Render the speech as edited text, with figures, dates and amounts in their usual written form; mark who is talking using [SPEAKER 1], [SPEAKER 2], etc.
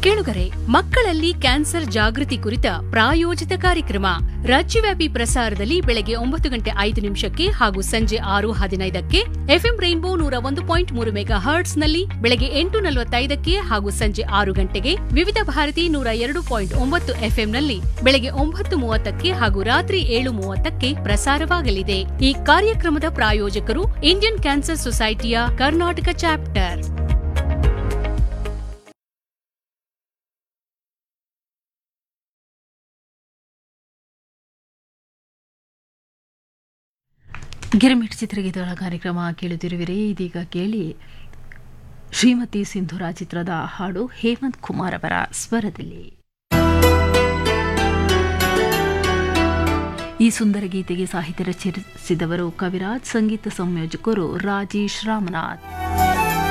[SPEAKER 1] ಕೇಳುಗರೆ, ಮಕ್ಕಳಲ್ಲಿ ಕ್ಯಾನ್ಸರ್ ಜಾಗೃತಿ ಕುರಿತ ಪ್ರಾಯೋಜಿತ ಕಾರ್ಯಕ್ರಮ ರಾಜ್ಯವ್ಯಾಪಿ ಪ್ರಸಾರದಲ್ಲಿ ಬೆಳಗ್ಗೆ 9:05 ಹಾಗೂ ಸಂಜೆ 6:15 ಎಫ್ಎಂ ರೈನ್ಬೋ 101.3 ಮೆಗಾ ಹರ್ಟ್ಸ್ನಲ್ಲಿ ಬೆಳಗ್ಗೆ 8:45 ಹಾಗೂ ಸಂಜೆ 6 ಗಂಟೆಗೆ, ವಿವಿಧ ಭಾರತಿ 102.9 ಎಫ್ಎಂನಲ್ಲಿ ಬೆಳಗ್ಗೆ 9:30 ಹಾಗೂ ರಾತ್ರಿ 7:30 ಪ್ರಸಾರವಾಗಲಿದೆ. ಈ ಕಾರ್ಯಕ್ರಮದ ಪ್ರಾಯೋಜಕರು ಇಂಡಿಯನ್ ಕ್ಯಾನ್ಸರ್ ಸೊಸೈಟಿಯ ಕರ್ನಾಟಕ ಚಾಪ್ಟರ್.
[SPEAKER 2] ಗಿರಿಮಿಟ್ ಚಿತ್ರಗೀತೆಗಳ ಕಾರ್ಯಕ್ರಮ ಕೇಳುತ್ತಿರುವಿರಿ. ಇದೀಗ ಕೇಳಿ ಶ್ರೀಮತಿ ಸಿಂಧೂರ ಚಿತ್ರದ ಹಾಡು ಹೇಮಂತ್ ಕುಮಾರ್ ಅವರ ಸ್ವರದಲ್ಲಿ. ಈ ಸುಂದರ ಗೀತೆಗೆ ಸಾಹಿತ್ಯ ರಚಿಸಿದವರು ಕವಿರಾಜ್, ಸಂಗೀತ ಸಂಯೋಜಕರು ರಾಜೇಶ್ ರಾಮನಾಥ್.